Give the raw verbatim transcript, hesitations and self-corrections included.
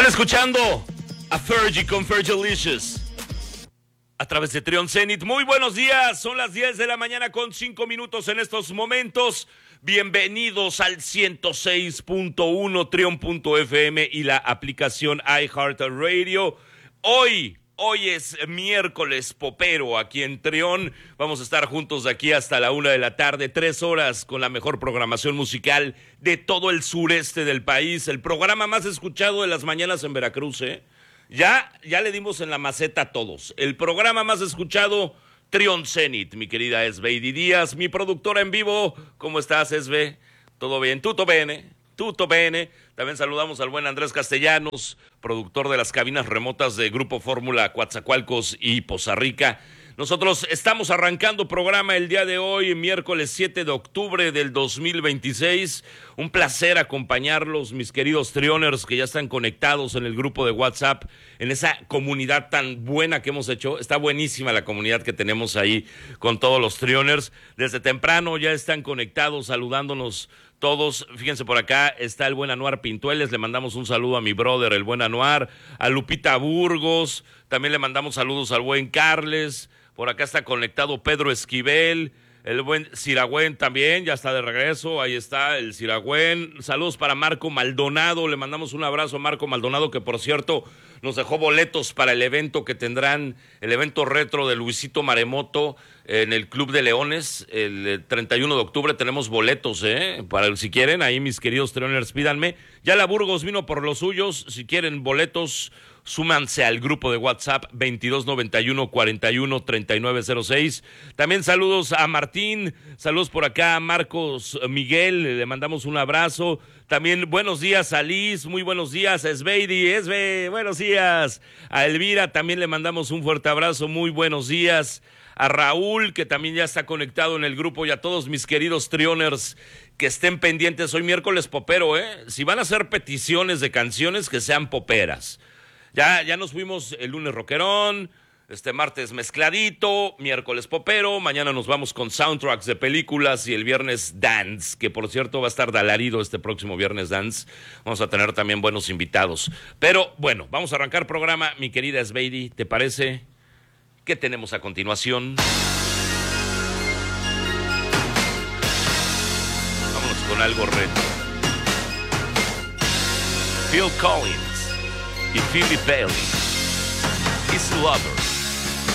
escuchando a Fergie con Fergalicious a través de Trion Zenith. Muy buenos días, son las diez de la mañana con cinco minutos en estos momentos. Bienvenidos al ciento seis punto uno Trion punto F M y la aplicación iHeartRadio. Hoy, hoy es miércoles popero aquí en Trion. Vamos a estar juntos de aquí hasta la una de la tarde, tres horas con la mejor programación musical de todo el sureste del país. El programa más escuchado de las mañanas en Veracruz, ¿eh? Ya, ya le dimos en la maceta a todos. El programa más escuchado, Trion Zenith, mi querida Esbeidi Díaz, mi productora en vivo. ¿Cómo estás, Esbe? ¿Todo bien? ¿Tutto bene? ¿Tutto bene? También saludamos al buen Andrés Castellanos, productor de las cabinas remotas de Grupo Fórmula Coatzacoalcos y Poza Rica. Nosotros estamos arrancando programa el día de hoy, miércoles siete de octubre del dos mil veintiséis. Un placer acompañarlos, mis queridos Trioners, que ya están conectados en el grupo de WhatsApp, en esa comunidad tan buena que hemos hecho. Está buenísima la comunidad que tenemos ahí con todos los Trioners. Desde temprano ya están conectados, saludándonos todos. Fíjense, por acá está el buen Anuar Pintueles, le mandamos un saludo a mi brother, el buen Anuar, a Lupita Burgos, también le mandamos saludos al buen Carles. Por acá está conectado Pedro Esquivel, el buen Ciragüen también, ya está de regreso, ahí está el Ciragüen. Saludos para Marco Maldonado, le mandamos un abrazo a Marco Maldonado, que por cierto nos dejó boletos para el evento que tendrán, el evento retro de Luisito Maremoto en el Club de Leones, el treinta y uno de octubre tenemos boletos, ¿eh? Para si quieren, ahí mis queridos Trioners, pídanme. Ya la Burgos vino por los suyos, si quieren boletos, súmanse al grupo de WhatsApp veintidós noventa y uno cuarenta y uno treinta y nueve cero seis. También saludos a Martín, saludos por acá a Marcos Miguel, le mandamos un abrazo. También buenos días a Liz, muy buenos días a Esbeidi, Esbe, buenos días. A Elvira también le mandamos un fuerte abrazo, muy buenos días. A Raúl, que también ya está conectado en el grupo, y a todos mis queridos Trioners que estén pendientes. Hoy miércoles popero, ¿eh? Si van a hacer peticiones de canciones, que sean poperas. Ya, ya nos fuimos el lunes rockerón, este martes mezcladito, miércoles popero, mañana nos vamos con soundtracks de películas y el viernes dance, que por cierto va a estar de alarido este próximo viernes dance. Vamos a tener también buenos invitados. Pero bueno, vamos a arrancar programa, mi querida Esbeidi, ¿te parece? ¿Qué tenemos a continuación? Vámonos con algo retro. Phil Collins y Philip Bailey, His Lover.